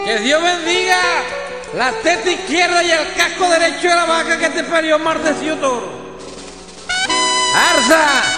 Que Dios bendiga la teta izquierda y el casco derecho de la vaca que te parió Martesio Toro. ¡Arza!